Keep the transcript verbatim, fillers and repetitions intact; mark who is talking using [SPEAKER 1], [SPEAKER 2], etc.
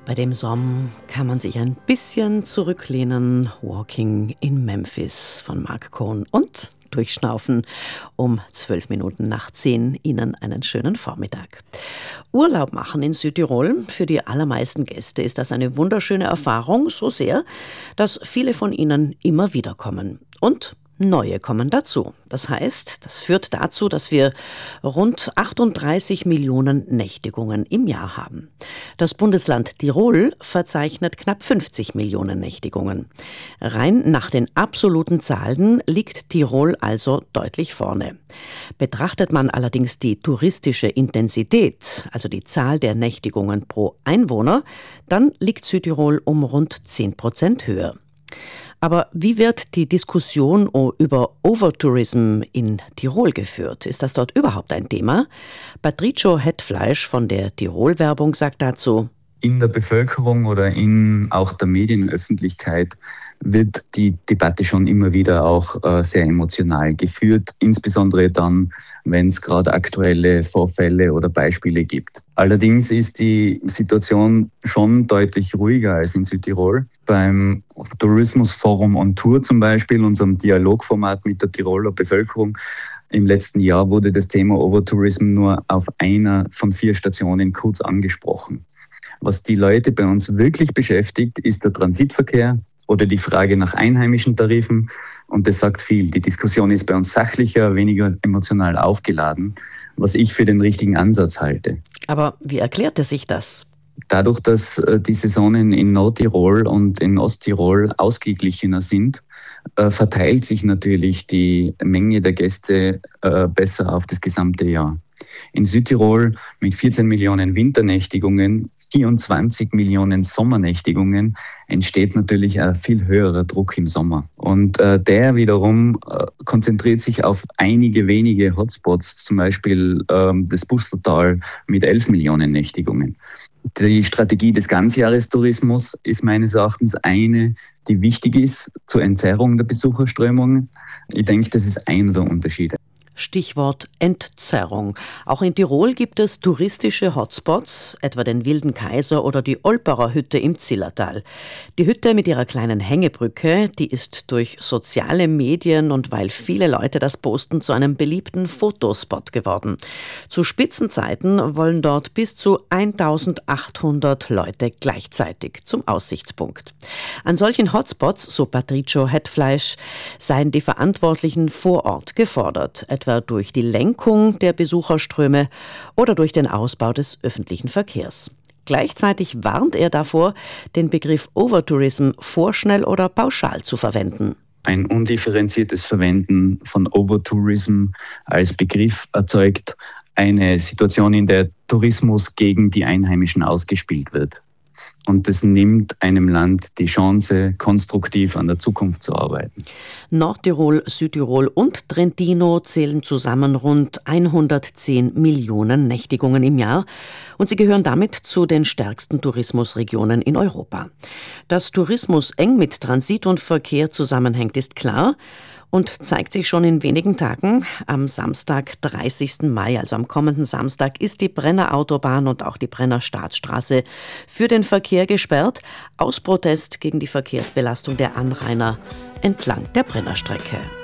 [SPEAKER 1] Bei dem Song kann man sich ein bisschen zurücklehnen. Walking in Memphis von Marc Cohn und durchschnaufen um zwölf Minuten nach zehn. Ihnen einen schönen Vormittag. Urlaub machen in Südtirol. Für die allermeisten Gäste ist das eine wunderschöne Erfahrung, so sehr, dass viele von ihnen immer wieder kommen. Und neue kommen dazu. Das heißt, das führt dazu, dass wir rund achtunddreißig Millionen Nächtigungen im Jahr haben. Das Bundesland Tirol verzeichnet knapp fünfzig Millionen Nächtigungen. Rein nach den absoluten Zahlen liegt Tirol also deutlich vorne. Betrachtet man allerdings die touristische Intensität, also die Zahl der Nächtigungen pro Einwohner, dann liegt Südtirol um rund zehn Prozent höher. Aber wie wird die Diskussion über Overtourism in Tirol geführt? Ist das dort überhaupt ein Thema? Patricio Hetfleisch von der Tirol-Werbung sagt dazu:
[SPEAKER 2] In der Bevölkerung oder in auch der Medienöffentlichkeit wird die Debatte schon immer wieder auch äh, sehr emotional geführt, insbesondere dann, wenn es gerade aktuelle Vorfälle oder Beispiele gibt. Allerdings ist die Situation schon deutlich ruhiger als in Südtirol. Beim Tourismusforum on Tour zum Beispiel, unserem Dialogformat mit der Tiroler Bevölkerung, im letzten Jahr wurde das Thema Overtourism nur auf einer von vier Stationen kurz angesprochen. Was die Leute bei uns wirklich beschäftigt, ist der Transitverkehr oder die Frage nach einheimischen Tarifen. Und das sagt viel. Die Diskussion ist bei uns sachlicher, weniger emotional aufgeladen, was ich für den richtigen Ansatz halte.
[SPEAKER 1] Aber wie erklärte sich das?
[SPEAKER 2] Dadurch, dass die Saisonen in Nordtirol und in Osttirol ausgeglichener sind, verteilt sich natürlich die Menge der Gäste besser auf das gesamte Jahr. In Südtirol mit vierzehn Millionen Winternächtigungen, vierundzwanzig Millionen Sommernächtigungen entsteht natürlich ein viel höherer Druck im Sommer. Und äh, der wiederum äh, konzentriert sich auf einige wenige Hotspots, zum Beispiel ähm, das Busteltal mit elf Millionen Nächtigungen. Die Strategie des Ganzjahrestourismus ist meines Erachtens eine, die wichtig ist zur Entzerrung der Besucherströmungen. Ich denke, das ist einer der Unterschiede.
[SPEAKER 1] Stichwort Entzerrung. Auch in Tirol gibt es touristische Hotspots, etwa den Wilden Kaiser oder die Olperer Hütte im Zillertal. Die Hütte mit ihrer kleinen Hängebrücke, die ist durch soziale Medien und weil viele Leute das posten, zu einem beliebten Fotospot geworden. Zu Spitzenzeiten wollen dort bis zu eintausendachthundert Leute gleichzeitig zum Aussichtspunkt. An solchen Hotspots, so Patricio Hetfleisch, seien die Verantwortlichen vor Ort gefordert, etwa durch die Lenkung der Besucherströme oder durch den Ausbau des öffentlichen Verkehrs. Gleichzeitig warnt er davor, den Begriff Overtourism vorschnell oder pauschal zu verwenden.
[SPEAKER 2] Ein undifferenziertes Verwenden von Overtourism als Begriff erzeugt eine Situation, in der Tourismus gegen die Einheimischen ausgespielt wird. Und das nimmt einem Land die Chance, konstruktiv an der Zukunft zu arbeiten.
[SPEAKER 1] Nordtirol, Südtirol und Trentino zählen zusammen rund hundertzehn Millionen Nächtigungen im Jahr und sie gehören damit zu den stärksten Tourismusregionen in Europa. Dass Tourismus eng mit Transit und Verkehr zusammenhängt, ist klar und zeigt sich schon in wenigen Tagen. Am Samstag, dreißigsten Mai, also am kommenden Samstag, ist die Brenner Autobahn und auch die Brenner Staatsstraße für den Verkehr gesperrt, aus Protest gegen die Verkehrsbelastung der Anrainer entlang der Brennerstrecke.